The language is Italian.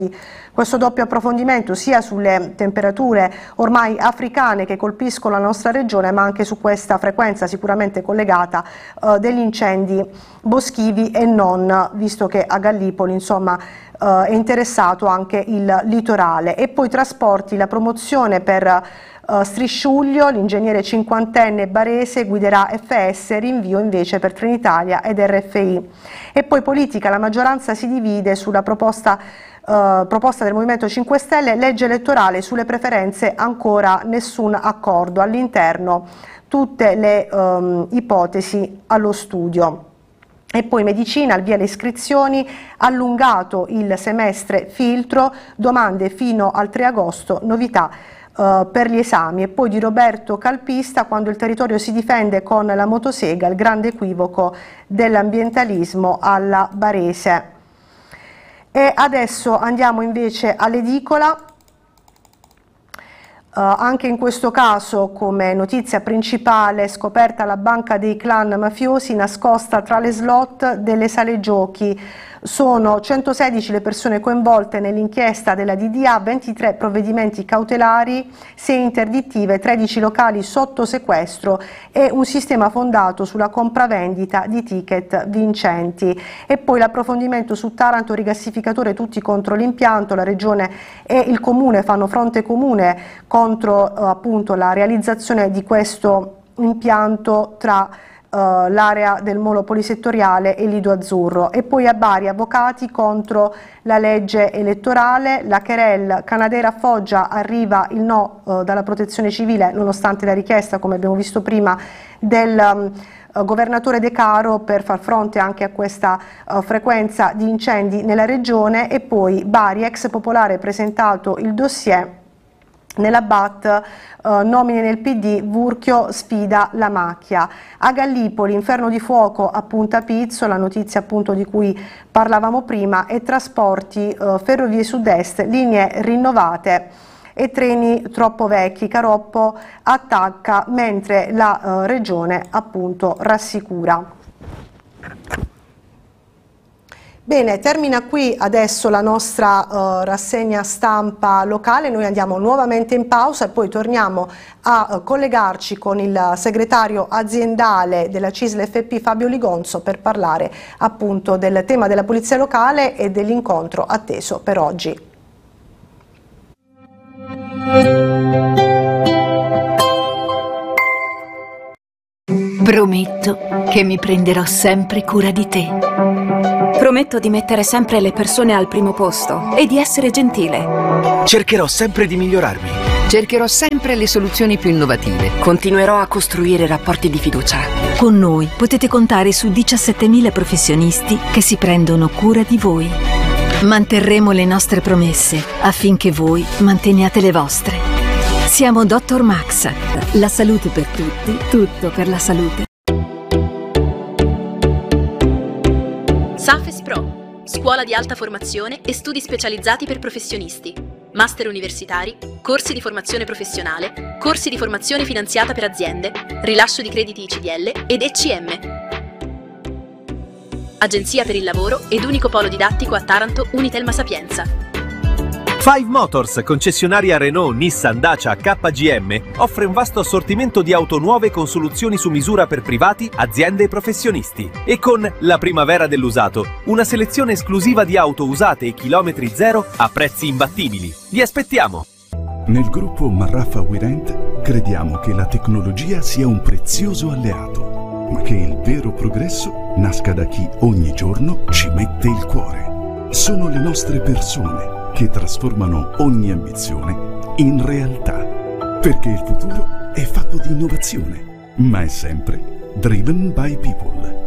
Questo doppio approfondimento sia sulle temperature ormai africane che colpiscono la nostra regione, ma anche su questa frequenza sicuramente collegata degli incendi boschivi e non, visto che a Gallipoli insomma è interessato anche il litorale. E poi trasporti, la promozione per Strisciuglio, l'ingegnere cinquantenne barese guiderà FS, rinvio invece per Trenitalia ed RFI. E poi politica, la maggioranza si divide sulla proposta del Movimento 5 Stelle, legge elettorale sulle preferenze, ancora nessun accordo, all'interno tutte le ipotesi allo studio. E poi medicina, al via le iscrizioni, allungato il semestre filtro, domande fino al 3 agosto, novità per gli esami. E poi di Roberto Calpista, quando il territorio si difende con la motosega, il grande equivoco dell'ambientalismo alla barese. E adesso andiamo invece all'edicola. Anche in questo caso, come notizia principale, scoperta la banca dei clan mafiosi nascosta tra le slot delle sale giochi. Sono 116 le persone coinvolte nell'inchiesta della DDA, 23 provvedimenti cautelari, 6 interdittive, 13 locali sotto sequestro e un sistema fondato sulla compravendita di ticket vincenti. E poi l'approfondimento su Taranto, rigassificatore tutti contro l'impianto, la regione e il comune fanno fronte comune contro appunto la realizzazione di questo impianto tra l'area del molo polisettoriale e Lido Azzurro. E poi a Bari, avvocati contro la legge elettorale, la querel Canadera a Foggia, arriva il no dalla protezione civile nonostante la richiesta, come abbiamo visto prima, del governatore De Caro per far fronte anche a questa frequenza di incendi nella regione. E poi Bari, ex Popolare, presentato il dossier. Nella BAT, nomine nel PD, Vurchio sfida la macchia. A Gallipoli, inferno di fuoco a Punta Pizzo, la notizia appunto di cui parlavamo prima, e trasporti, ferrovie sud-est, linee rinnovate e treni troppo vecchi. Caroppo attacca mentre la regione appunto rassicura. Bene, termina qui adesso la nostra rassegna stampa locale. Noi andiamo nuovamente in pausa e poi torniamo a collegarci con il segretario aziendale della CISL FP Fabio Ligonzo per parlare appunto del tema della polizia locale e dell'incontro atteso per oggi. Prometto che mi prenderò sempre cura di te. Prometto di mettere sempre le persone al primo posto e di essere gentile. Cercherò sempre di migliorarmi. Cercherò sempre le soluzioni più innovative. Continuerò a costruire rapporti di fiducia. Con noi potete contare su 17.000 professionisti che si prendono cura di voi. Manterremo le nostre promesse affinché voi manteniate le vostre. Siamo Dr. Max. La salute per tutti, tutto per la salute. Safes Pro, scuola di alta formazione e studi specializzati per professionisti, master universitari, corsi di formazione professionale, corsi di formazione finanziata per aziende, rilascio di crediti CDL ed ECM. Agenzia per il lavoro ed unico polo didattico a Taranto Unitelma Sapienza. Five Motors, concessionaria Renault, Nissan, Dacia, KGM, offre un vasto assortimento di auto nuove con soluzioni su misura per privati, aziende e professionisti. E con la primavera dell'usato, una selezione esclusiva di auto usate e chilometri zero a prezzi imbattibili. Vi aspettiamo! Nel gruppo Marraffa Wirent crediamo che la tecnologia sia un prezioso alleato, ma che il vero progresso nasca da chi ogni giorno ci mette il cuore. Sono le nostre persone che trasformano ogni ambizione in realtà. Perché il futuro è fatto di innovazione, ma è sempre driven by people.